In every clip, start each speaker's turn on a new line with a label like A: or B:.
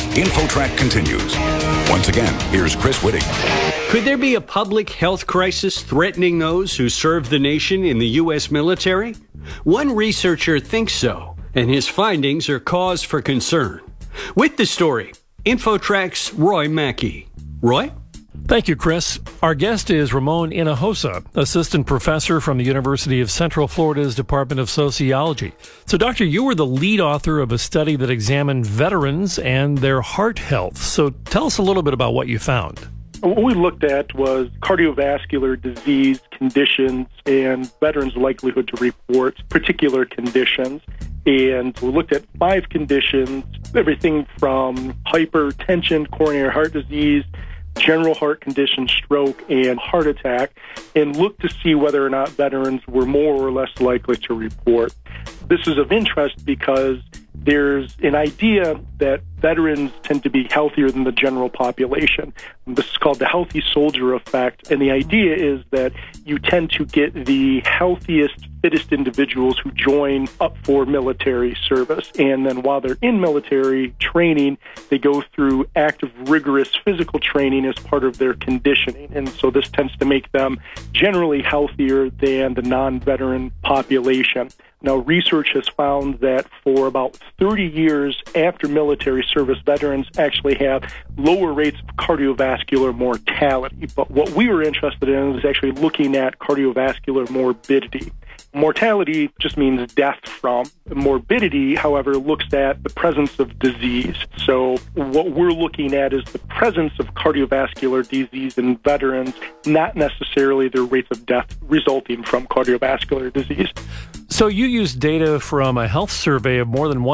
A: InfoTrack continues. Once again, here's Chris Whitting.
B: Could there be a public health crisis threatening those who serve the nation in the U.S. military? One researcher thinks so, and his findings are cause for concern. With the story, InfoTrack's Roy Mackey. Roy?
C: Thank you, Chris. Our guest is Ramon Hinojosa, assistant professor from the University of Central Florida's Department of Sociology. So, Doctor, you were the lead author of a study that examined veterans and their heart health. So tell us a little bit about what you found.
D: What we looked at was cardiovascular disease conditions and veterans' likelihood to report particular conditions. And we looked at 5 conditions, everything from hypertension, coronary heart disease, general heart condition, stroke, and heart attack, and looked to see whether or not veterans were more or less likely to report. This is of interest because there's an idea that veterans tend to be healthier than the general population. This is called the healthy soldier effect, and the idea is that you tend to get the healthiest, fittest individuals who join up for military service. And then while they're in military training, they go through active, rigorous physical training as part of their conditioning. And so this tends to make them generally healthier than the non-veteran population. Now, research has found that for about 30 years after military service, veterans actually have lower rates of cardiovascular mortality. But what we were interested in is actually looking at cardiovascular morbidity. Mortality just means death from. Morbidity, however, looks at the presence of disease. So what we're looking at is the presence of cardiovascular disease in veterans, not necessarily their rates of death resulting from cardiovascular disease.
C: So you used data from a health survey of more than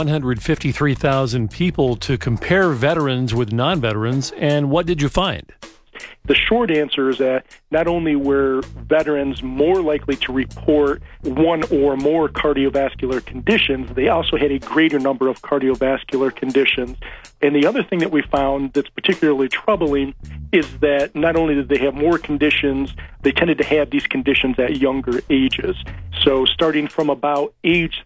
C: 153,000 people to compare veterans with non-veterans, and what did you find?
D: The short answer is that not only were veterans more likely to report one or more cardiovascular conditions, they also had a greater number of cardiovascular conditions. And the other thing that we found that's particularly troubling is that not only did they have more conditions, they tended to have these conditions at younger ages. So starting from about age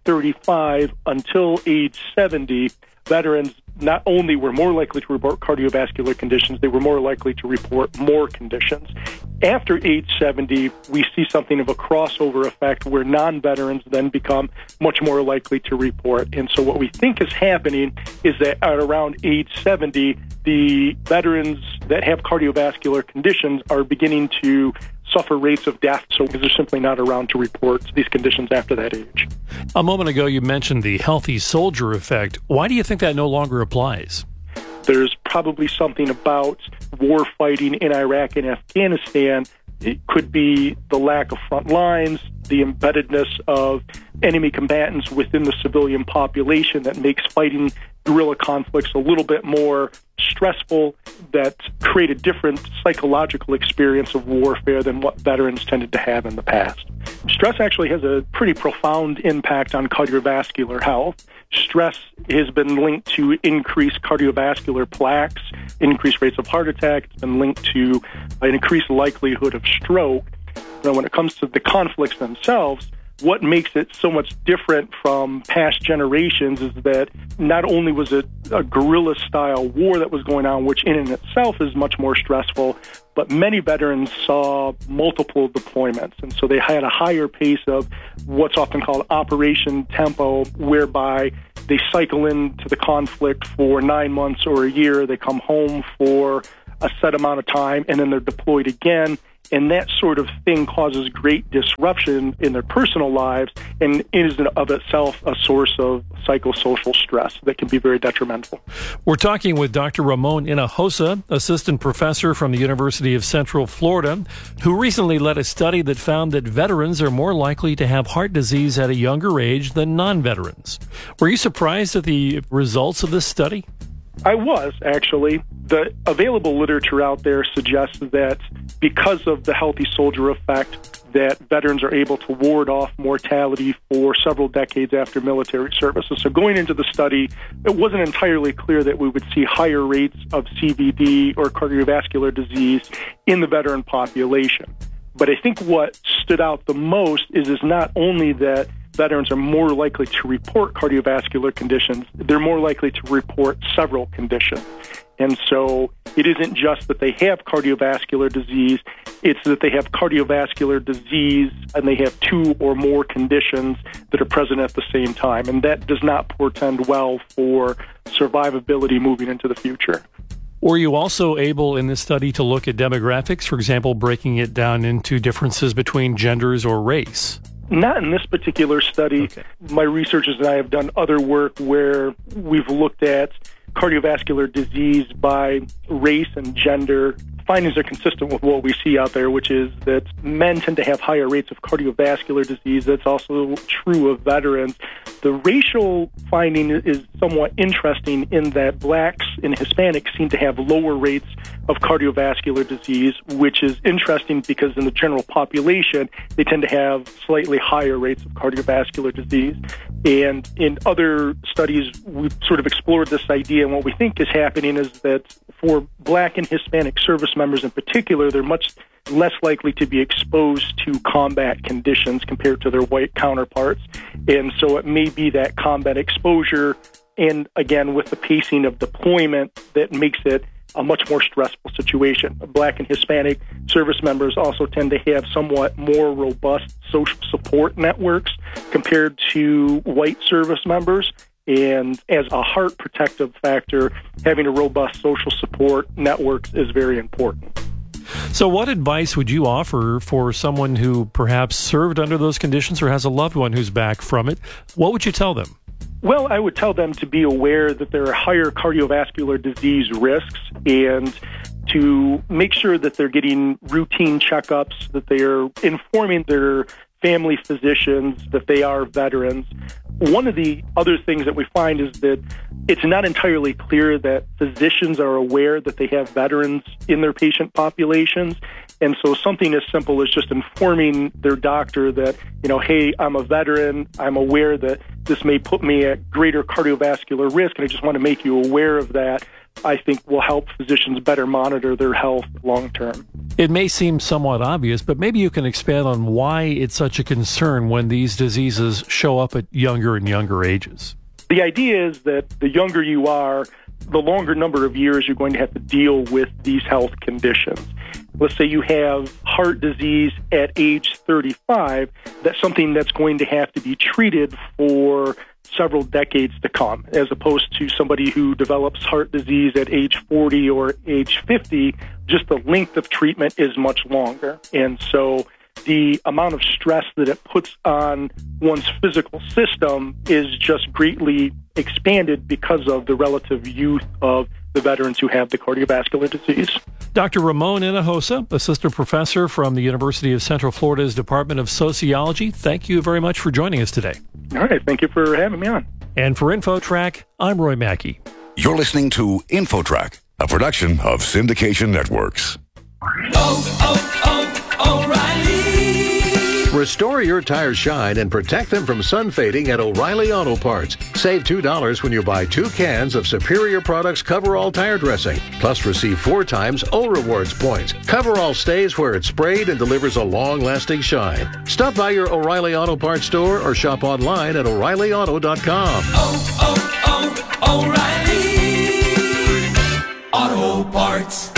D: 35 until age 70, veterans not only were more likely to report cardiovascular conditions, they were more likely to report more conditions. After age 70, we see something of a crossover effect where non-veterans then become much more likely to report. And so what we think is happening is that at around age 70, the veterans that have cardiovascular conditions are beginning to suffer rates of death, so they're simply not around to report these conditions after that age.
C: A moment ago, you mentioned the healthy soldier effect. Why do you think that no longer applies?
D: There's probably something about war fighting in Iraq and Afghanistan. It could be the lack of front lines, the embeddedness of enemy combatants within the civilian population that makes fighting guerrilla conflicts a little bit more stressful, that create a different psychological experience of warfare than what veterans tended to have in the past. Stress actually has a pretty profound impact on cardiovascular health. Stress has been linked to increased cardiovascular plaques, increased rates of heart attack. It's been linked to an increased likelihood of stroke. Now, when it comes to the conflicts themselves, what makes it so much different from past generations is that not only was it a guerrilla-style war that was going on, which in and itself is much more stressful, but many veterans saw multiple deployments. And so they had a higher pace of what's often called operation tempo, whereby they cycle into the conflict for 9 months or a year, they come home for a set amount of time, and then they're deployed again. And that sort of thing causes great disruption in their personal lives and is of itself a source of psychosocial stress that can be very detrimental.
C: We're talking with Dr. Ramon Hinojosa, assistant professor from the University of Central Florida, who recently led a study that found that veterans are more likely to have heart disease at a younger age than non-veterans. Were you surprised at the results of this study?
D: I was, actually. The available literature out there suggests that because of the healthy soldier effect, that veterans are able to ward off mortality for several decades after military services. So going into the study, it wasn't entirely clear that we would see higher rates of CVD or cardiovascular disease in the veteran population. But I think what stood out the most is not only that veterans are more likely to report cardiovascular conditions. They're more likely to report several conditions. And so it isn't just that they have cardiovascular disease, it's that they have cardiovascular disease and they have two or more conditions that are present at the same time. And that does not portend well for survivability moving into the future.
C: Were you also able in this study to look at demographics, for example, breaking it down into differences between genders or race?
D: Not in this particular study. Okay. My researchers and I have done other work where we've looked at cardiovascular disease by race and gender. Findings are consistent with what we see out there, which is that men tend to have higher rates of cardiovascular disease. That's also true of veterans. The racial finding is somewhat interesting in that blacks and Hispanics seem to have lower rates of cardiovascular disease, which is interesting because in the general population, they tend to have slightly higher rates of cardiovascular disease. And in other studies, we've sort of explored this idea, and what we think is happening is that for black and Hispanic service members in particular, they're much less likely to be exposed to combat conditions compared to their white counterparts. And so it may be that combat exposure, and again, with the pacing of deployment, that makes it a much more stressful situation. Black and Hispanic service members also tend to have somewhat more robust social support networks compared to white service members. And as a heart protective factor, having a robust social support network is very important.
C: So what advice would you offer for someone who perhaps served under those conditions or has a loved one who's back from it? What would you tell them?
D: Well, I would tell them to be aware that there are higher cardiovascular disease risks and to make sure that they're getting routine checkups, that they are informing their family physicians that they are veterans. One of the other things that we find is that it's not entirely clear that physicians are aware that they have veterans in their patient populations. And so something as simple as just informing their doctor that, hey, I'm a veteran, I'm aware that this may put me at greater cardiovascular risk, and I just want to make you aware of that, I think will help physicians better monitor their health long term.
C: It may seem somewhat obvious, but maybe you can expand on why it's such a concern when these diseases show up at younger and younger ages.
D: The idea is that the younger you are, the longer number of years you're going to have to deal with these health conditions. Let's say you have heart disease at age 35, that's something that's going to have to be treated for several decades to come, as opposed to somebody who develops heart disease at age 40 or age 50, just the length of treatment is much longer. And so the amount of stress that it puts on one's physical system is just greatly expanded because of the relative youth of the veterans who have the cardiovascular disease.
C: Dr. Ramon Hinojosa, assistant professor from the University of Central Florida's Department of Sociology, thank you very much for joining us today.
D: All right, thank you for having me on.
C: And for InfoTrack, I'm Roy Mackey.
A: You're listening to InfoTrack, a production of Syndication Networks.
E: O'Reilly.
F: Restore your tires shine and protect them from sun fading at O'Reilly Auto Parts. Save $2 when you buy 2 cans of Superior Products Coverall tire dressing. Plus receive 4 times O Rewards points. Coverall stays where it's sprayed and delivers a long-lasting shine. Stop by your O'Reilly Auto Parts store or shop online at O'ReillyAuto.com.
E: O'Reilly Auto Parts.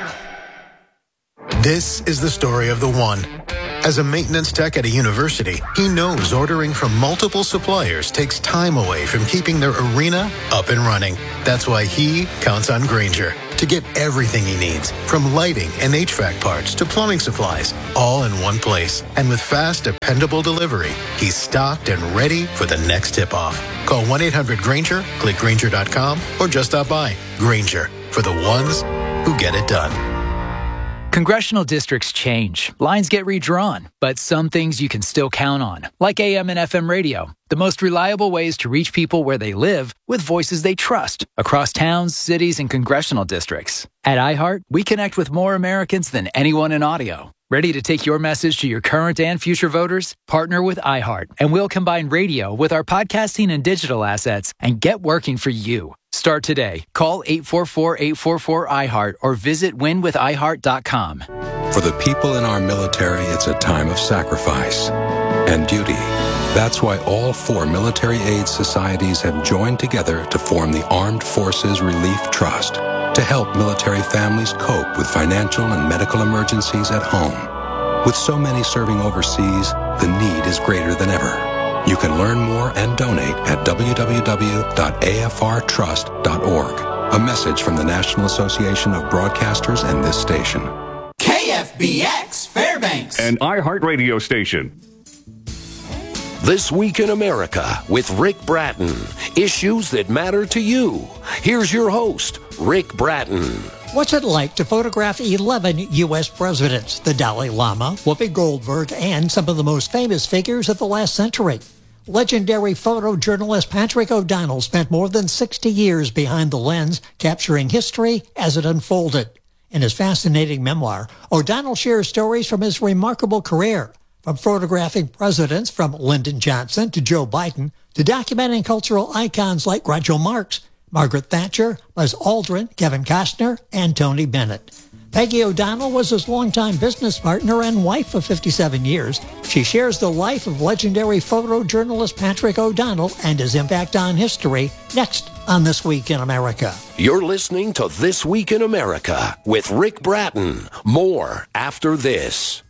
G: This is the story of the one. As a maintenance tech at a university, he knows ordering from multiple suppliers takes time away from keeping their arena up and running. That's why he counts on Grainger to get everything he needs, from lighting and HVAC parts to plumbing supplies, all in one place. And with fast, dependable delivery, he's stocked and ready for the next tip-off. Call 1-800-GRAINGER, click Grainger.com, or just stop by. Grainger, for the ones who get it done.
H: Congressional districts change, lines get redrawn, but some things you can still count on, like AM and FM radio, the most reliable ways to reach people where they live with voices they trust across towns, cities, and congressional districts. At iHeart, we connect with more Americans than anyone in audio. Ready to take your message to your current and future voters? Partner with iHeart, and we'll combine radio with our podcasting and digital assets and get working for you. Start today. Call 844-844-iHeart or visit winwithiheart.com.
I: For the people in our military, it's a time of sacrifice and duty. That's why all 4 military aid societies have joined together to form the Armed Forces Relief Trust to help military families cope with financial and medical emergencies at home. With so many serving overseas, the need is greater than ever. You can learn more and donate at www.afrtrust.org. A message from the National Association of Broadcasters and this station.
E: KFBX Fairbanks.
A: An iHeartRadio station.
J: This Week in America with Rick Bratton. Issues that matter to you. Here's your host, Rick Bratton.
K: What's it like to photograph 11 U.S. presidents, the Dalai Lama, Whoopi Goldberg, and some of the most famous figures of the last century? Legendary photojournalist Patrick O'Donnell spent more than 60 years behind the lens, capturing history as it unfolded. In his fascinating memoir, O'Donnell shares stories from his remarkable career, from photographing presidents from Lyndon Johnson to Joe Biden, to documenting cultural icons like Groucho Marx, Margaret Thatcher, Buzz Aldrin, Kevin Costner, and Tony Bennett. Peggy O'Donnell was his longtime business partner and wife of 57 years. She shares the life of legendary photojournalist Patrick O'Donnell and his impact on history next on This Week in America.
J: You're listening to This Week in America with Rick Bratton. More after this.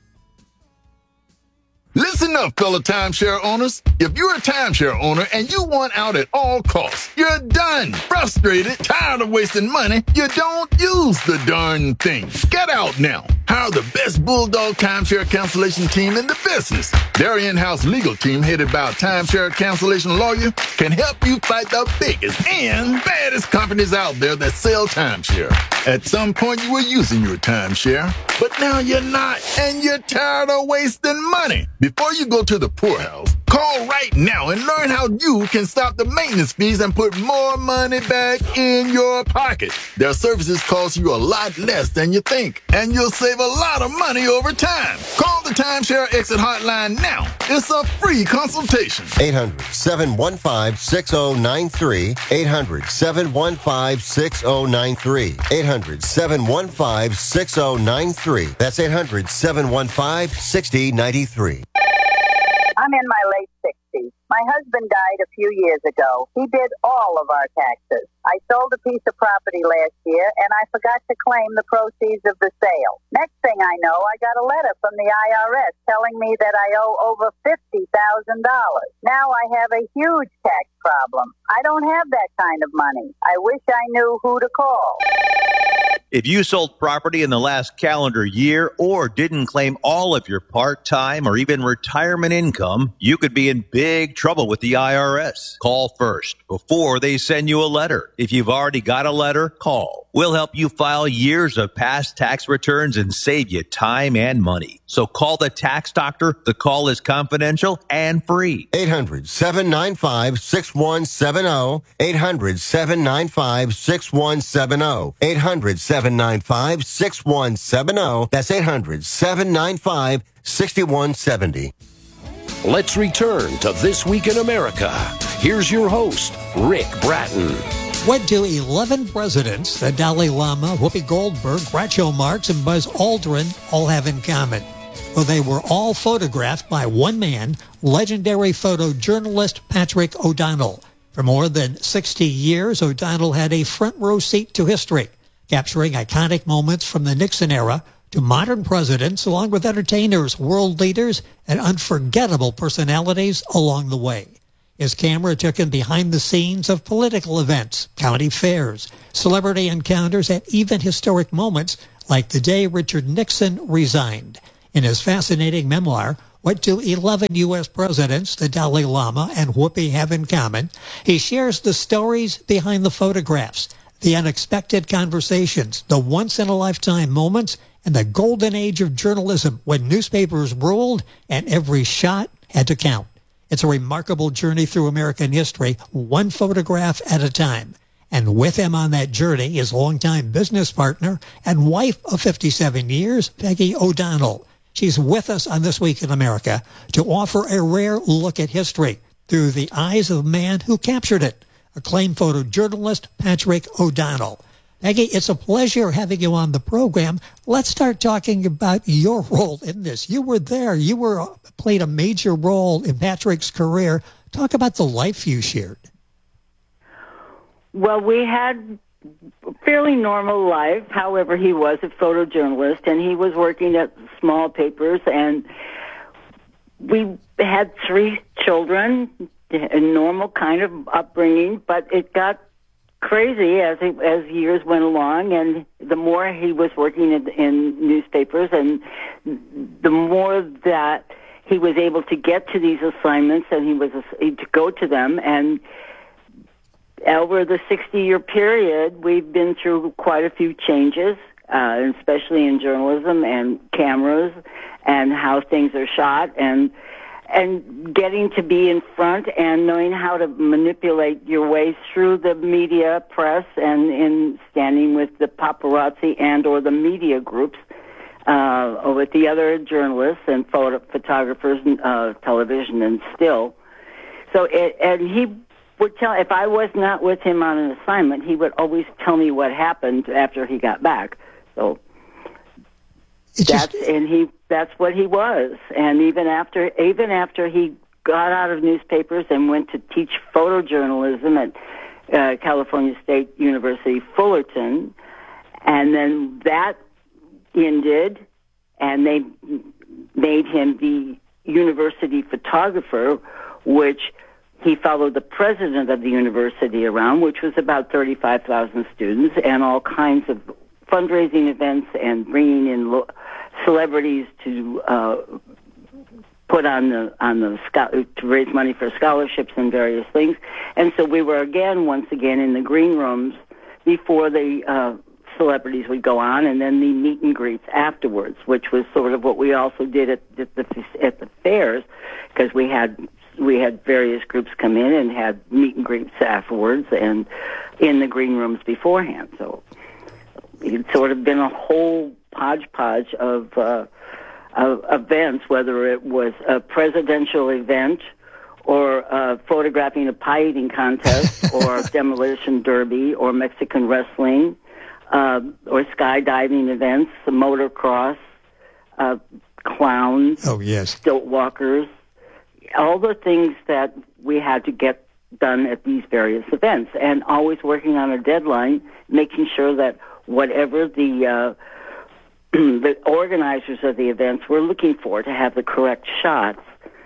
L: Listen up, fellow timeshare owners. If you're a timeshare owner and you want out at all costs, you're done, frustrated, tired of wasting money, you don't use the darn thing. Get out now. Hire the best Bulldog timeshare cancellation team in the business. Their in-house legal team, headed by a timeshare cancellation lawyer, can help you fight the biggest and baddest companies out there that sell timeshare. At some point, you were using your timeshare, but now you're not, and you're tired of wasting money. Before you go to the poorhouse, call right now and learn how you can stop the maintenance fees and put more money back in your pocket. Their services cost you a lot less than you think, and you'll save a lot of money over time. Call the Timeshare Exit Hotline now. It's a free consultation.
M: 800-715-6093. 800-715-6093. 800-715-6093. That's 800-715-6093.
N: I'm in my late 60s. My husband died a few years ago. He did all of our taxes. I sold a piece of property last year, and I forgot to claim the proceeds of the sale. Next thing I know, I got a letter from the IRS telling me that I owe over $50,000. Now I have a huge tax problem. I don't have that kind of money. I wish I knew who to call.
O: If you sold property in the last calendar year or didn't claim all of your part-time or even retirement income, you could be in big trouble with the IRS. Call first before they send you a letter. If you've already got a letter, call. We'll help you file years of past tax returns and save you time and money. So call the tax doctor. The call is confidential and free.
M: 800-795-6170. 800-795-6170. 800-795-6170. That's 800-795-6170.
J: Let's return to This Week in America. Here's your host, Rick Bratton.
K: What do 11 presidents, the Dalai Lama, Whoopi Goldberg, Groucho Marx, and Buzz Aldrin all have in common? Well, they were all photographed by one man, legendary photojournalist Patrick O'Donnell. For more than 60 years, O'Donnell had a front row seat to history, capturing iconic moments from the Nixon era to modern presidents, along with entertainers, world leaders, and unforgettable personalities along the way. His camera took him behind the scenes of political events, county fairs, celebrity encounters, and even historic moments like the day Richard Nixon resigned. In his fascinating memoir, What Do 11 U.S. Presidents, the Dalai Lama, and Whoopi Have in Common?, he shares the stories behind the photographs, the unexpected conversations, the once-in-a-lifetime moments, and the golden age of journalism when newspapers ruled and every shot had to count. It's a remarkable journey through American history, one photograph at a time. And with him on that journey is longtime business partner and wife of 57 years, Peggy O'Donnell. She's with us on This Week in America to offer a rare look at history through the eyes of a man who captured it, acclaimed photojournalist Patrick O'Donnell. Peggy, it's a pleasure having you on the program. Let's start talking about your role in this. You were there. You played a major role in Patrick's career. Talk about the life you shared.
P: Well, we had a fairly normal life. However, he was a photojournalist, and he was working at small papers, and we had 3 children, a normal kind of upbringing, but it got crazy as years went along, and the more he was working in newspapers, and the more that he was able to get to these assignments, and he was to go to them. And over the 60-year period, we've been through quite a few changes, especially in journalism and cameras and how things are shot, and getting to be in front and knowing how to manipulate your way through the media press and in standing with the paparazzi and or the media groups or with the other journalists and photographers and television and still. So and he would tell, if I was not with him on an assignment, he would always tell me what happened after he got back. So that's what he was. And even after he got out of newspapers and went to teach photojournalism at California State University, Fullerton, and then that ended, and they made him the university photographer, which he followed the president of the university around, which was about 35,000 students, and all kinds of fundraising events and bringing in celebrities to put on to raise money for scholarships and various things. And so we were once again in the green rooms before the celebrities would go on, and then the meet and greets afterwards, which was sort of what we also did at the fairs, because we had various groups come in and had meet and greets afterwards and in the green rooms beforehand. So it's sort of been a whole hodgepodge of events, whether it was a presidential event or photographing a pie eating contest or demolition derby or Mexican wrestling or skydiving events, motocross, clowns, stilt walkers, all the things that we had to get done at these various events, and always working on a deadline, making sure that whatever the organizers of the events were looking for to have the correct shots.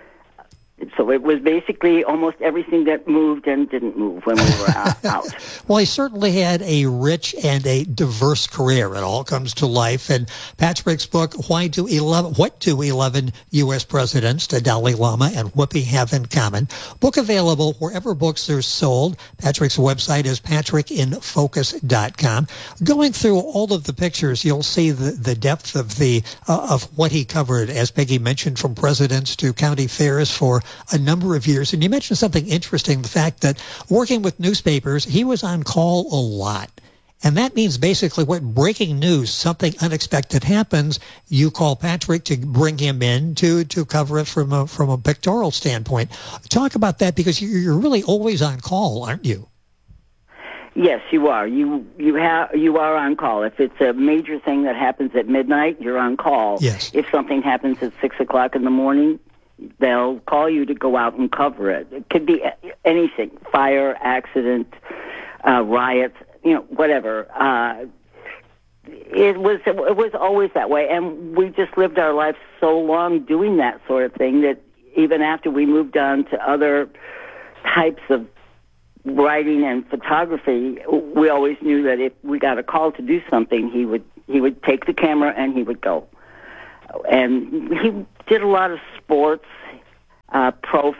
P: So it was basically almost everything that moved and didn't move when we were out.
K: Well, he certainly had a rich and a diverse career. It all comes to life. And Patrick's book, What Do 11 U.S. Presidents, the Dalai Lama and Whoopi Have in Common? Book available wherever books are sold. Patrick's website is patrickinfocus.com. Going through all of the pictures, you'll see the depth of of what he covered, as Peggy mentioned, from presidents to county fairs for a number of years. And you mentioned something interesting, the fact that working with newspapers, he was on call a lot. And that means basically what breaking news, something unexpected happens, you call Patrick to bring him in to cover it from a pictorial standpoint. Talk about that, because you're really always on call, aren't you?
P: Yes, you are. You are on call. If it's a major thing that happens at midnight, you're on call.
K: Yes.
P: If something happens at 6 o'clock in the morning, they'll call you to go out and cover it. It could be anything: fire, accident, riots, whatever. It was always that way, and we just lived our lives so long doing that sort of thing that even after we moved on to other types of writing and photography, we always knew that if we got a call to do something, he would take the camera and he would go. And he did a lot of sports, pro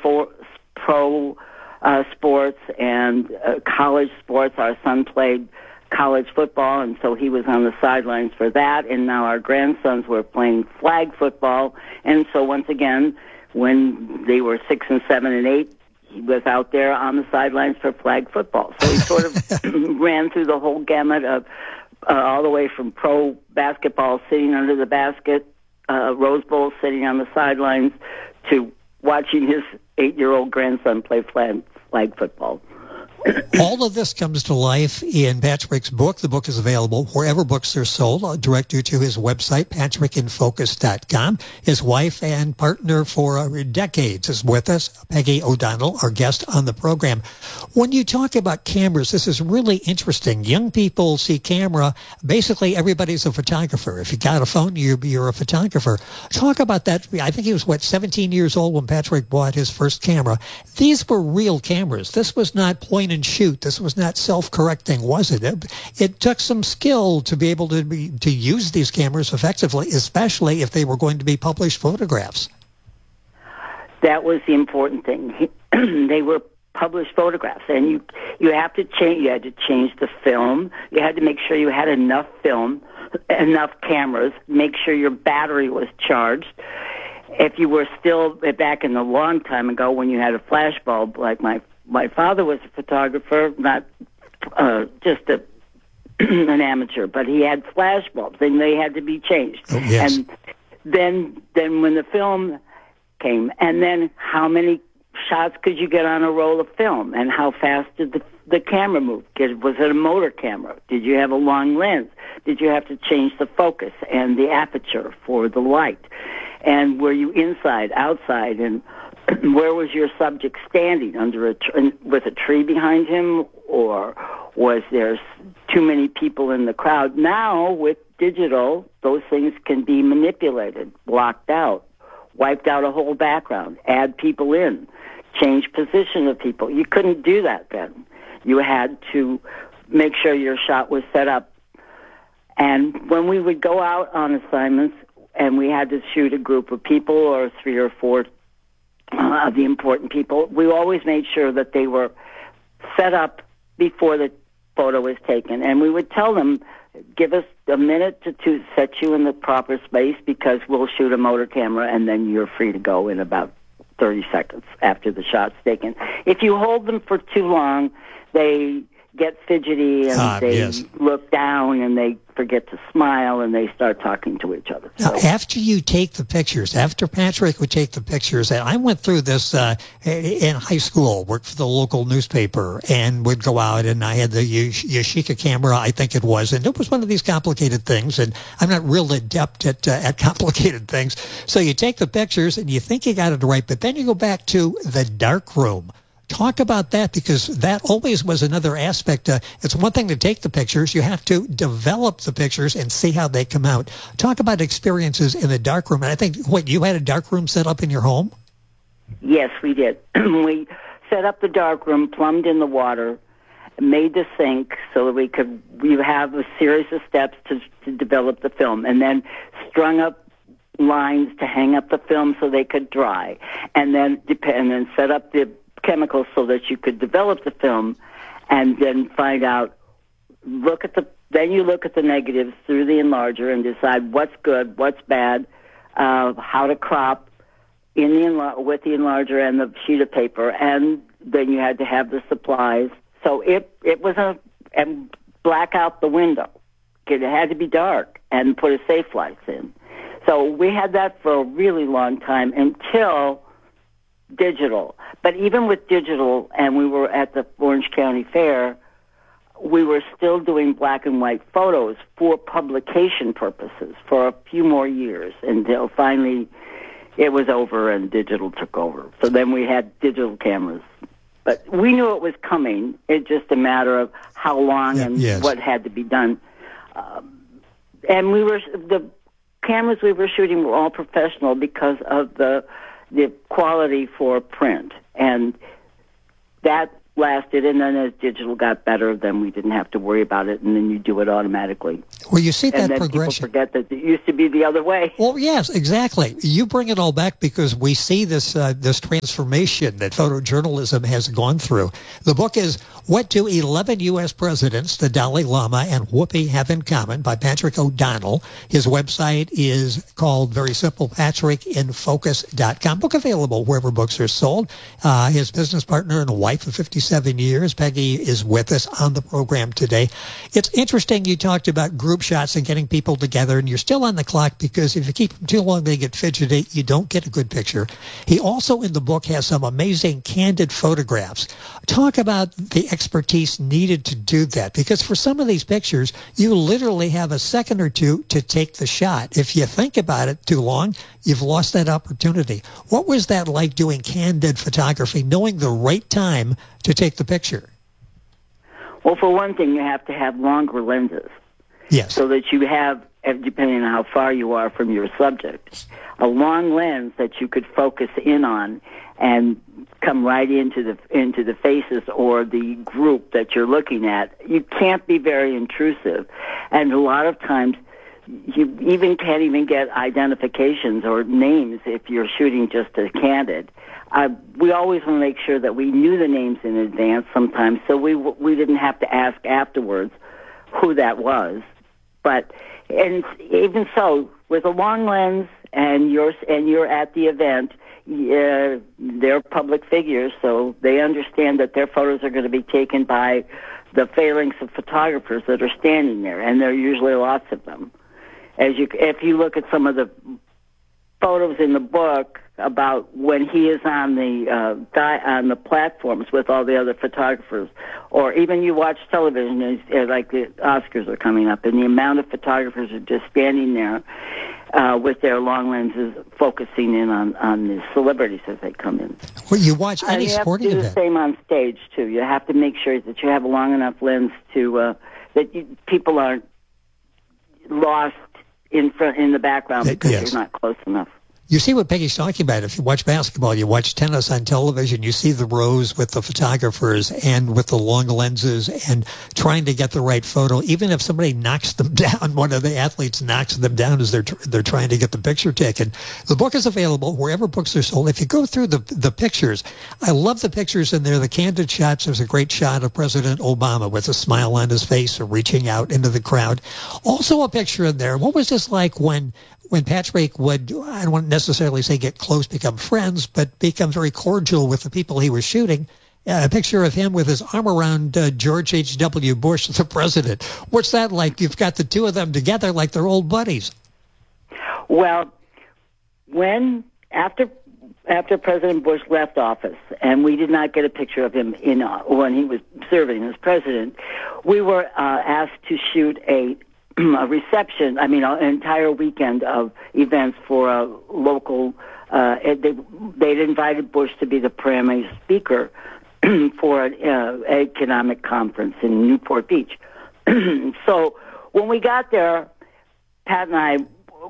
P: sports and college sports. Our son played college football, and so he was on the sidelines for that. And now our grandsons were playing flag football. And so once again, when they were 6 and 7 and 8, he was out there on the sidelines for flag football. So he sort of ran through the whole gamut of all the way from pro basketball, sitting under the basket, Rose Bowl, sitting on the sidelines, to watching his 8-year-old grandson play flag football.
K: All of this comes to life in Patrick's book. The book is available wherever books are sold. I'll direct you to his website, patrickinfocus.com. His wife and partner for decades is with us, Peggy O'Donnell, our guest on the program. When you talk about cameras, this is really interesting. Young people see camera. Basically, everybody's a photographer. If you got a phone, you're a photographer. Talk about that. I think he was, 17 years old when Patrick bought his first camera. These were real cameras. This was not point and shoot. This was not self-correcting, was it? It took some skill to be able to use these cameras effectively, especially if they were going to be published photographs.
P: That was the important thing. They were published photographs, and you have to change. You had to change the film. You had to make sure you had enough film, enough cameras. Make sure your battery was charged. If you were still back in the long time ago when you had a flash bulb, like my father was a photographer, not just an amateur, but he had flash bulbs, and they had to be changed.
K: Oh, yes.
P: And then when the film came, and then how many shots could you get on a roll of film, and how fast did the camera move? Was it a motor camera? Did you have a long lens? Did you have to change the focus and the aperture for the light? And were you inside, outside, and where was your subject standing, under with a tree behind him, or was there too many people in the crowd? Now, with digital, those things can be manipulated, blocked out, wiped out a whole background, add people in, change position of people. You couldn't do that then. You had to make sure your shot was set up. And when we would go out on assignments and we had to shoot a group of people or 3 or 4 of the important people, we always made sure that they were set up before the photo was taken. And we would tell them, give us a minute to set you in the proper space, because we'll shoot a motor camera and then you're free to go in about 30 seconds after the shot's taken. If you hold them for too long, they get fidgety and they look down and they forget to smile and they start talking to each other.
K: Now, after you take the pictures, after Patrick would take the pictures, and I went through this in high school, worked for the local newspaper, and would go out, and I had the Yashica camera, I think it was, and it was one of these complicated things, and I'm not real adept at complicated things. So you take the pictures and you think you got it right, but then you go back to the dark room. Talk about that, because that always was another aspect. It's one thing to take the pictures. You have to develop the pictures and see how they come out. Talk about experiences in the darkroom. And I think, you had a darkroom set up in your home?
P: Yes, we did. We set up the darkroom, plumbed in the water, made the sink so that we have a series of steps to develop the film, and then strung up lines to hang up the film so they could dry, and then set up the chemicals so that you could develop the film, and then find out, then you look at the negatives through the enlarger and decide what's good, what's bad, how to crop with the enlarger and the sheet of paper, and then you had to have the supplies. So it was and black out the window. It had to be dark, and put a safe lights in. So we had that for a really long time until digital. But even with digital, and we were at the Orange County Fair, we were still doing black and white photos for publication purposes for a few more years, until finally it was over and digital took over. So then we had digital cameras. But we knew it was coming. It's just a matter of how long what had to be done. And the cameras we were shooting were all professional because of the quality for print, and that lasted. And then as digital got better, then we didn't have to worry about it, and then you do it automatically.
K: Well, you see that
P: and then
K: progression.
P: People forget that it used to be the other way.
K: Well, yes, exactly. You bring it all back because we see this transformation that photojournalism has gone through. The book is What Do 11 U.S. Presidents, the Dalai Lama, and Whoopi Have in Common by Patrick O'Donnell. His website is called, very simple, patrickinfocus.com. Book available wherever books are sold. His business partner and wife of 57 years, Peggy, is with us on the program today. It's interesting you talked about group group shots and getting people together, and you're still on the clock because if you keep them too long, they get fidgety. You don't get a good picture. He also, in the book, has some amazing candid photographs. Talk about the expertise needed to do that, because for some of these pictures, you literally have a second or two to take the shot. If you think about it too long, you've lost that opportunity. What was that like doing candid photography, knowing the right time to take the picture?
P: Well, for one thing, you have to have longer lenses.
K: Yes.
P: So that you have, depending on how far you are from your subject, a long lens that you could focus in on and come right into the faces or the group that you're looking at. You can't be very intrusive. And a lot of times, you even can't even get identifications or names if you're shooting just a candid. We always want to make sure that we knew the names in advance sometimes, so we didn't have to ask afterwards who that was. But and even so, with a long lens and you're at the event, they're public figures, so they understand that their photos are going to be taken by the phalanx of photographers that are standing there, and there are usually lots of them. If you look at some of the photos in the book about when he is on the platforms with all the other photographers, or even you watch television, like the Oscars are coming up, and the amount of photographers are just standing there with their long lenses focusing in on the celebrities as they come in.
K: Well, you watch any sporting event.
P: You have to do the same on stage, too. You have to make sure that you have a long enough lens to people aren't lost in the background because you're not close enough.
K: You see what Peggy's talking about. If you watch basketball, you watch tennis on television, you see the rows with the photographers and with the long lenses and trying to get the right photo. Even if somebody knocks them down, one of the athletes knocks them down as they're trying to get the picture taken. The book is available wherever books are sold. If you go through the pictures, I love the pictures in there, the candid shots. There's a great shot of President Obama with a smile on his face or reaching out into the crowd. Also a picture in there. What was this like when Patrick would, I don't want to necessarily say get close, become friends, but become very cordial with the people he was shooting? A picture of him with his arm around George H.W. Bush, the president. What's that like? You've got the two of them together like they're old buddies.
P: Well, after President Bush left office, and we did not get a picture of him when he was serving as president, we were asked to shoot a reception, an entire weekend of events for a local, they'd invited Bush to be the primary speaker for an economic conference in Newport Beach. So when we got there, Pat and I,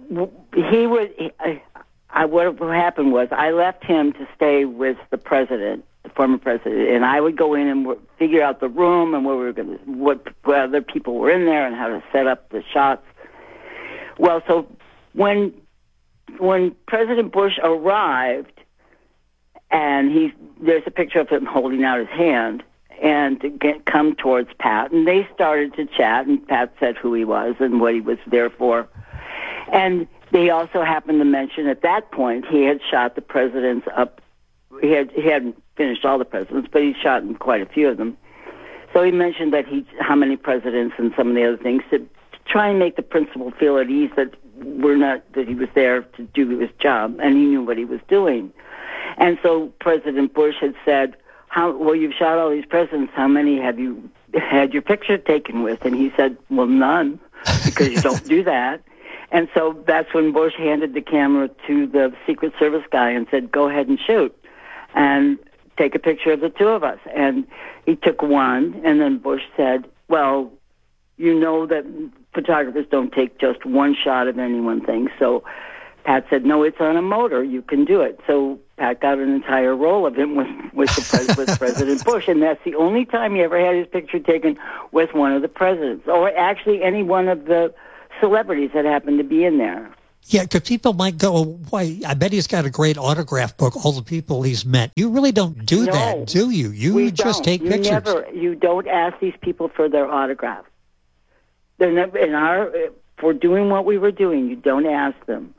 P: what happened was I left him to stay with the president, the former president, and I would go in and figure out the room and what other people were in there and how to set up the shots. Well, so when President Bush arrived, and there's a picture of him holding out his hand and come towards Pat, and they started to chat, and Pat said who he was and what he was there for. And they also happened to mention at that point he had shot the presidents up. He hadn't finished all the presidents, but he'd shot quite a few of them. So he mentioned that how many presidents and some of the other things to try and make the principal feel at ease that he was there to do his job and he knew what he was doing. And so President Bush had said, you've shot all these presidents. How many have you had your picture taken with? And he said, well, none, because you don't do that. And so that's when Bush handed the camera to the Secret Service guy and said, go ahead and shoot and take a picture of the two of us. And he took one, and then Bush said, well, you know that photographers don't take just one shot of any one thing. So Pat said, no, it's on a motor. You can do it. So Pat got an entire roll of him with President Bush, and that's the only time he ever had his picture taken with one of the presidents, or actually any one of the celebrities that happened to be in there.
K: Yeah, because people might go, why, I bet he's got a great autograph book, all the people he's met. You really don't do that, do you? You just take pictures.
P: You don't ask these people for their autograph. They're never, for doing what we were doing, you don't ask them.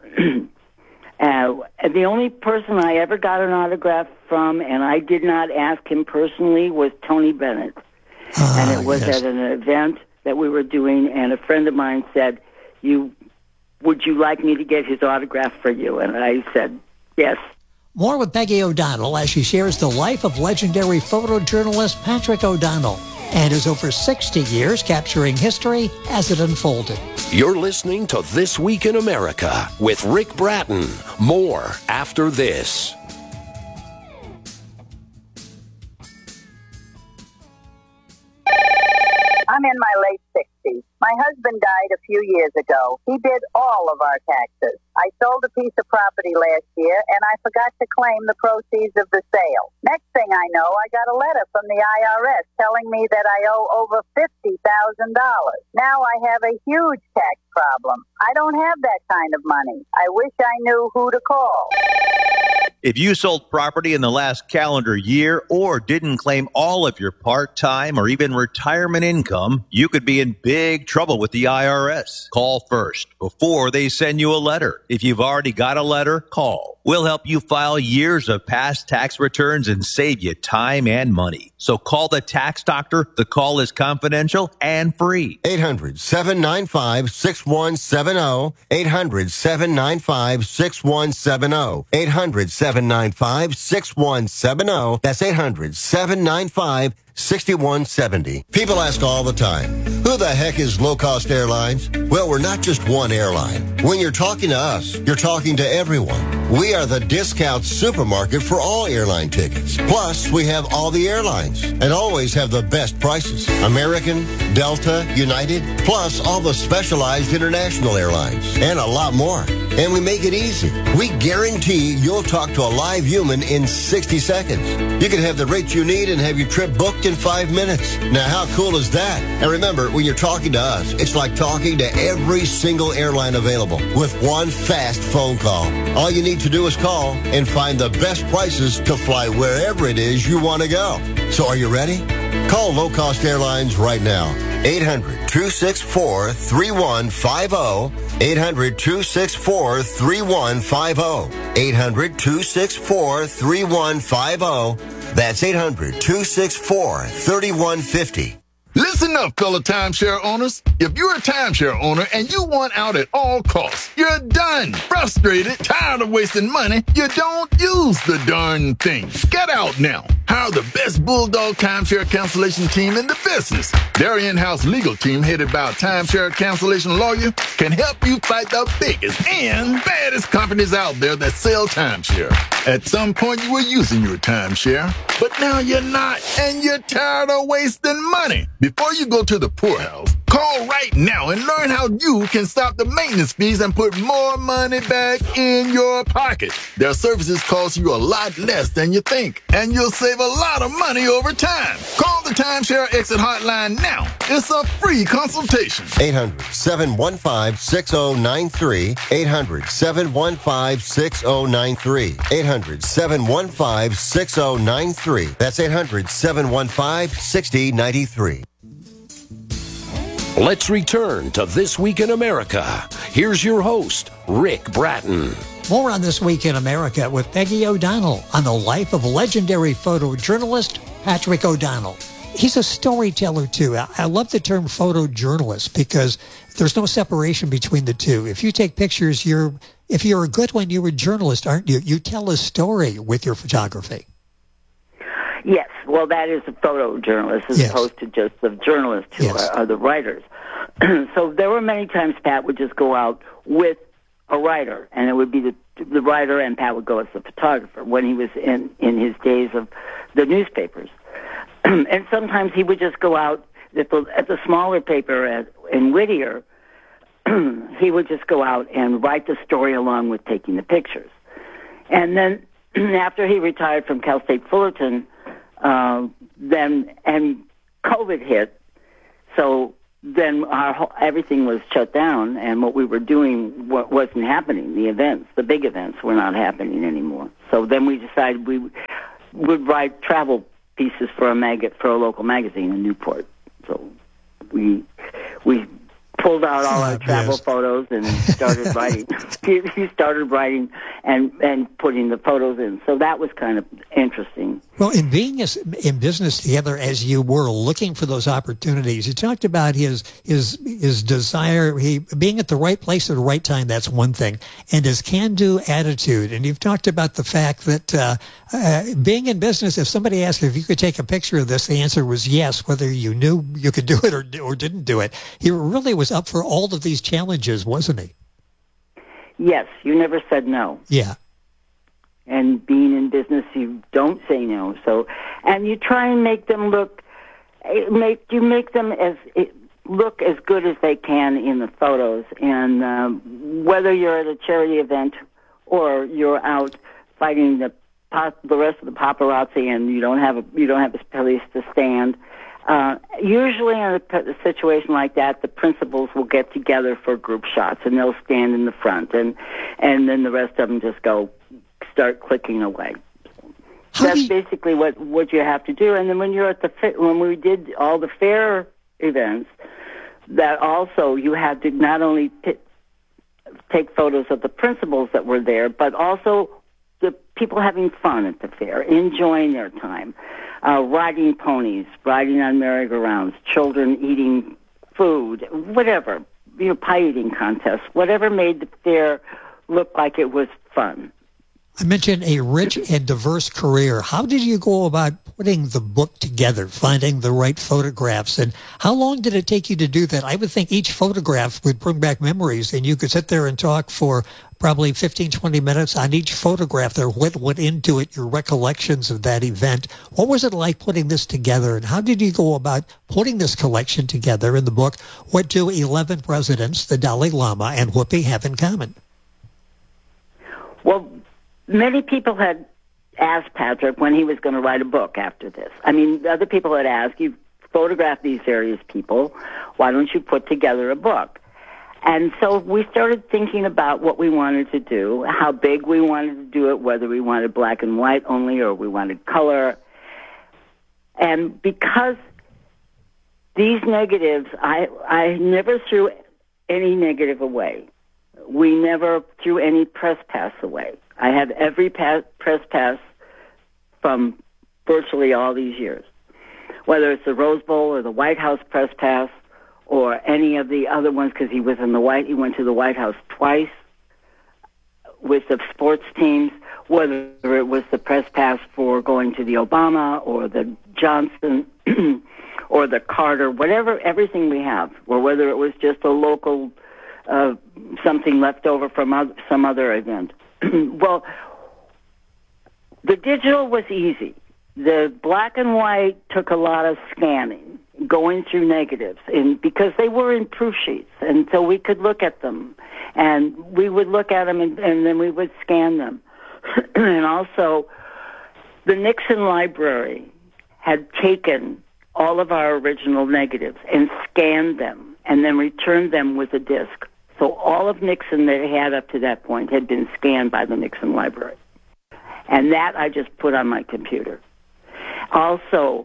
P: And the only person I ever got an autograph from, and I did not ask him personally, was Tony Bennett. And it was at an event that we were doing, and a friend of mine said, would you like me to get his autograph for you? And I said, yes.
K: More with Peggy O'Donnell as she shares the life of legendary photojournalist Patrick O'Donnell and his over 60 years capturing history as it unfolded.
J: You're listening to This Week in America with Rick Bratton. More after this.
N: I'm in my late 60s. My husband died a few years ago. He did all of our taxes. I sold a piece of property last year, and I forgot to claim the proceeds of the sale. Next thing I know, I got a letter from the IRS telling me that I owe over $50,000. Now I have a huge tax problem. I don't have that kind of money. I wish I knew who to call.
O: If you sold property in the last calendar year or didn't claim all of your part-time or even retirement income, you could be in big trouble with the IRS. Call first before they send you a letter. If you've already got a letter, call. We'll help you file years of past tax returns and save you time and money. So call the tax doctor. The call is confidential and free.
M: 800-795-6170. 800-795-6170. 800-795-6170. That's 800-795-6170. People ask all the time, who the heck is Low Cost Airlines? Well, we're not just one airline. When you're talking to us, you're talking to everyone. We are the discount supermarket for all airline tickets. Plus, we have all the airlines and always have the best prices. American, Delta, United, plus all the specialized international airlines and a lot more. And we make it easy. We guarantee you'll talk to a live human in 60 seconds. You can have the rate you need and have your trip booked in 5 minutes. Now, how cool is that? And remember, when you're talking to us, it's like talking to every single airline available with one fast phone call. All you need to do is call and find the best prices to fly wherever it is you want to go. So are you ready? Call Low Cost Airlines right now. 800-264-3150. 800-264-3150. 800-264-3150. That's 800-264-3150.
L: Listen up, fellow timeshare owners. If you're a timeshare owner and you want out at all costs, you're done. Frustrated, tired of wasting money, you don't use the darn thing. Get out now. Hire the best Bulldog timeshare cancellation team in the business. Their in-house legal team, headed by a timeshare cancellation lawyer, can help you fight the biggest and baddest companies out there that sell timeshare. At some point, you were using your timeshare, but now you're not, and you're tired of wasting money. Before you go to the poorhouse, call right now and learn how you can stop the maintenance fees and put more money back in your pocket. Their services cost you a lot less than you think, and you'll save a lot of money over time. Call the Timeshare Exit Hotline now. It's a free consultation.
M: 800-715-6093. 800-715-6093. 800-715-6093. That's 800-715-6093.
J: Let's return to This Week in America. Here's your host, Rick Bratton.
K: More on This Week in America with Peggy O'Donnell on the life of legendary photojournalist Patrick O'Donnell. He's a storyteller, too. I love the term photojournalist because there's no separation between the two. If you take pictures, if you're a good one, you're a journalist, aren't you? You tell a story with your photography.
P: Yes, well, that is a photojournalist as opposed to just the journalists who are the writers. So there were many times Pat would just go out with a writer, and it would be the writer, and Pat would go as the photographer when he was in his days of the newspapers. And sometimes he would just go out at the smaller paper in Whittier. He would just go out and write the story along with taking the pictures. And then after he retired from Cal State Fullerton, then COVID hit, so then everything was shut down, and what we were doing wasn't happening. The big events were not happening anymore. So then we decided we would write travel pieces for a local magazine in Newport. So we pulled out all our travel photos and started writing. He started writing and putting the photos in. So that was kind of interesting.
K: Well, in being in business together as you were looking for those opportunities, you talked about his desire, being at the right place at the right time. That's one thing, and his can-do attitude. And you've talked about the fact that being in business, if somebody asked if you could take a picture of this, the answer was yes, whether you knew you could do it or didn't do it. He really was up for all of these challenges, wasn't he?
P: Yes, you never said no.
K: Yeah.
P: And being in business, you don't say no. So, and you try and make them look look as good as they can in the photos. And whether you're at a charity event or you're out fighting the rest of the paparazzi, and you don't have a place to stand. Usually in a situation like that, the principals will get together for group shots, and they'll stand in the front, and then the rest of them just start clicking away. That's basically what you have to do. And then when you're at when we did all the fair events, that also you had to not only take photos of the principals that were there, but also the people having fun at the fair, enjoying their time, riding ponies, riding on merry-go-rounds, children eating food, whatever, pie eating contests, whatever made the fair look like it was fun.
K: I mentioned a rich and diverse career. How did you go about putting the book together, finding the right photographs, and how long did it take you to do that? I would think each photograph would bring back memories, and you could sit there and talk for probably 15, 20 minutes on each photograph there, what went into it, your recollections of that event. What was it like putting this together, and how did you go about putting this collection together in the book? What do 11 presidents, the Dalai Lama, and Whoopi have in common?
P: Well, many people had asked Patrick when he was going to write a book after this. I mean, other people had asked, you photographed these various people, why don't you put together a book? And so we started thinking about what we wanted to do, how big we wanted to do it, whether we wanted black and white only or we wanted color. And because these negatives, I never threw any negative away. We never threw any press pass away. I have every press pass from virtually all these years, whether it's the Rose Bowl or the White House press pass or any of the other ones, because he went to the White House twice with the sports teams, whether it was the press pass for going to the Obama or the Johnson or the Carter, whatever, everything we have, or whether it was just a local something left over from some other event. Well, the digital was easy. The black and white took a lot of scanning, going through negatives, and because they were in proof sheets, and so we could look at them, and we would look at them, and then we would scan them. And also, the Nixon Library had taken all of our original negatives and scanned them, and then returned them with a disc. So all of Nixon that he had up to that point had been scanned by the Nixon Library. And that I just put on my computer. Also,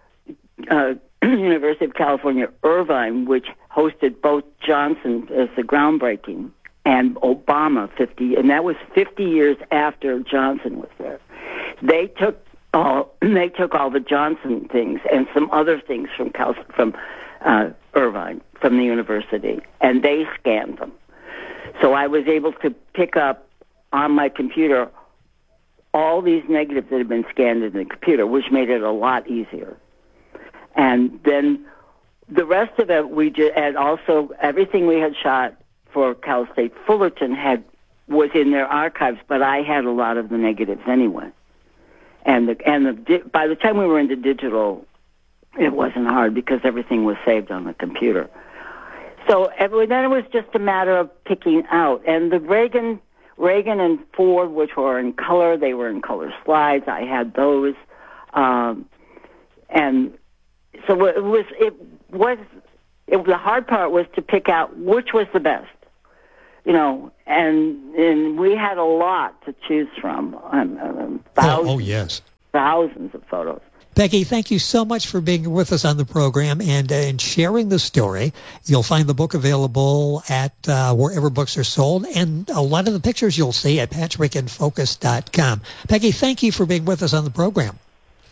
P: University of California, Irvine, which hosted both Johnson as the groundbreaking and Obama 50, and that was 50 years after Johnson was there. They took all the Johnson things and some other things from Irvine, from the university, and they scanned them. So I was able to pick up on my computer all these negatives that had been scanned in the computer, which made it a lot easier. And then the rest of it, and also everything we had shot for Cal State Fullerton was in their archives, but I had a lot of the negatives anyway. And by the time we were into digital, it wasn't hard because everything was saved on the computer. So then it was just a matter of picking out. And the Reagan and Ford, which were in color, they were in color slides. I had those. And so the hard part was to pick out which was the best, and we had a lot to choose from. Thousands of photos.
K: Peggy, thank you so much for being with us on the program and sharing the story. You'll find the book available at wherever books are sold, and a lot of the pictures you'll see at patrickinfocus.com. Peggy, thank you for being with us on the program.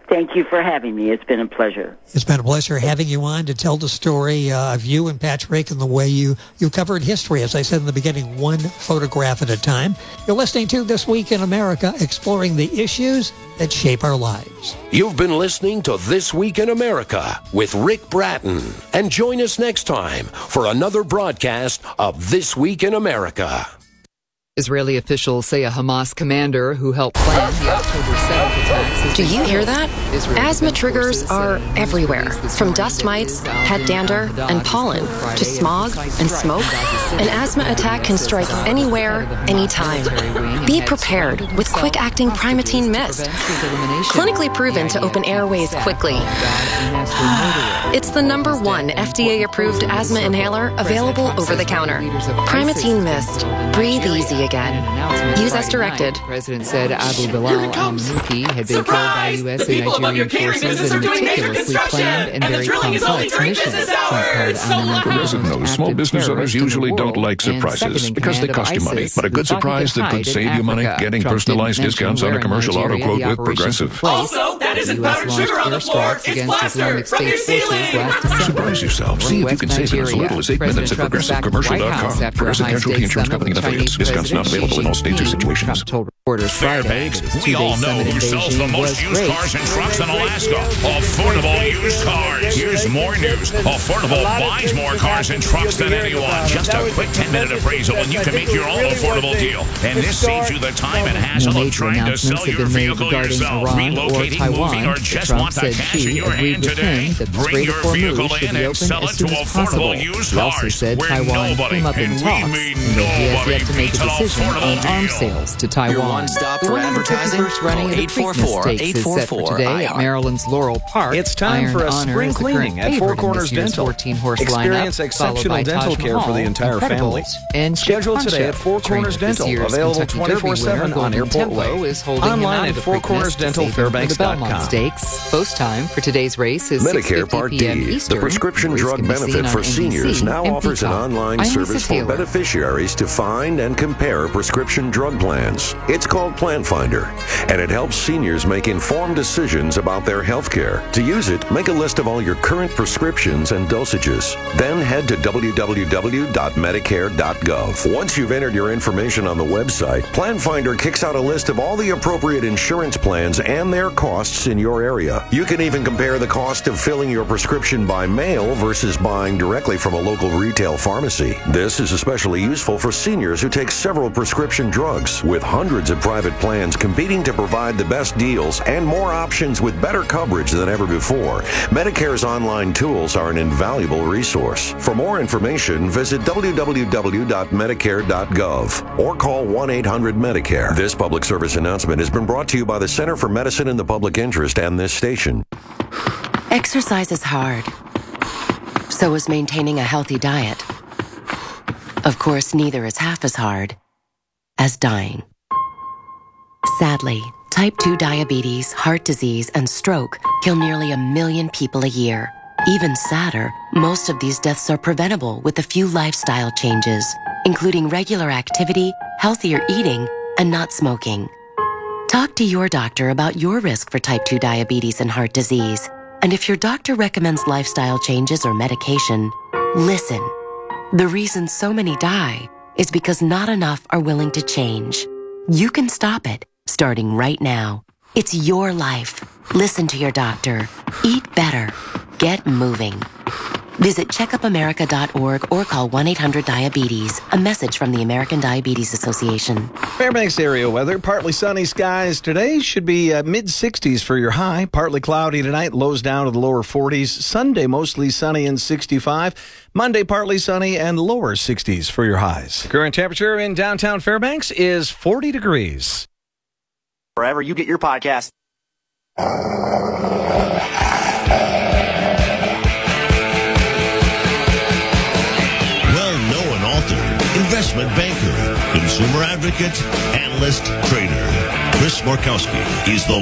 P: Thank you for having me. It's been a pleasure.
K: It's been a pleasure having you on to tell the story of you and Patrick and the way you covered history. As I said in the beginning, one photograph at a time. You're listening to This Week in America, exploring the issues that shape our lives.
J: You've been listening to This Week in America with Rick Bratton. And join us next time for another broadcast of This Week in America.
Q: Israeli officials say a Hamas commander who helped plan the October 7th attacks.
R: Do you hear that? Asthma triggers are everywhere, from dust mites, head dander, and pollen, to smog and smoke. An asthma attack can strike anywhere, anytime. Be prepared with quick-acting Primatene Mist. Clinically proven to open airways quickly. It's the #1 FDA-approved asthma inhaler available over the counter. Primatene Mist. Breathe easy again. Use as directed.
Q: The president said Abu Bilal al-Manuki had been killed by U.S. and Nigerian forces in a meticulously planned and very complex mission.
S: The president knows small business owners usually don't like surprises because they cost you money. But a good surprise that could save you money, getting personalized discounts on a commercial auto quote with Progressive.
Q: Also, that isn't powdered sugar on the floor, it's plaster. Bring me ceiling.
S: Surprise yourself. See if you can save in as little as 8 minutes at ProgressiveCommercial.com. Progressive Casualty Insurance Company and affiliates. Discounts not available in all states or situations.
T: Fairbanks, we all know who sells the most used cars and trucks in Alaska. Affordable Used Cars. Here's more news. Affordable buys more cars and trucks than anyone. Just a quick 10-minute appraisal and you can make your own affordable deal. And this saves you the time and hassle of trying to sell your vehicle yourself. Relocating, moving, or just want the cash in your hand today? Bring your vehicle in and sell it to Affordable Used Cars, where nobody, and we mean nobody, beats an affordable
Q: arms sales to Taiwan.
U: One-stop for advertising.
Q: Running
U: Call 844-844
Q: today at Maryland's Laurel Park.
V: It's time for a spring cleaning at Four Corners Dental.
Q: Experience
V: exceptional dental care for the entire family.
Q: And
V: schedule today at Four Corners Dental, available 24/7 on Airport Way. Online at fourcornersdentalfairbanks.com.
Q: Stakes. Post time for today's race is
J: Medicare Part D, the prescription drug benefit for seniors, now offers an online service for beneficiaries to find and compare prescription drug plans. It's called Plan Finder, and it helps seniors make informed decisions about their health care. To use it, make a list of all your current prescriptions and dosages. Then head to www.medicare.gov. Once you've entered your information on the website, Plan Finder kicks out a list of all the appropriate insurance plans and their costs in your area. You can even compare the cost of filling your prescription by mail versus buying directly from a local retail pharmacy. This is especially useful for seniors who take several prescription drugs, with hundreds of private plans competing to provide the best deals and more options with better coverage than ever before. Medicare's online tools are an invaluable resource. For more information, visit www.medicare.gov or call 1-800-MEDICARE. This public service announcement has been brought to you by the Center for Medicine in the Public Interest and this station.
R: Exercise is hard. So is maintaining a healthy diet. Of course, neither is half as hard as dying. Sadly, type 2 diabetes, heart disease, and stroke kill nearly 1 million people a year. Even sadder, most of these deaths are preventable with a few lifestyle changes, including regular activity, healthier eating, and not smoking. Talk to your doctor about your risk for type 2 diabetes and heart disease. And if your doctor recommends lifestyle changes or medication, listen. The reason so many die is because not enough are willing to change. You can stop it, starting right now. It's your life. Listen to your doctor. Eat better. Get moving. Visit checkupamerica.org or call 1-800-DIABETES. A message from the American Diabetes Association.
V: Fairbanks area weather. Partly sunny skies today. Should be mid-60s for your high. Partly cloudy tonight. Lows down to the lower 40s. Sunday mostly sunny and 65. Monday partly sunny and lower 60s for your highs. Current temperature in downtown Fairbanks is 40 degrees.
W: Wherever you get your podcast.
X: Well-known author, investment banker, consumer advocate, analyst, trader. Chris Markowski is the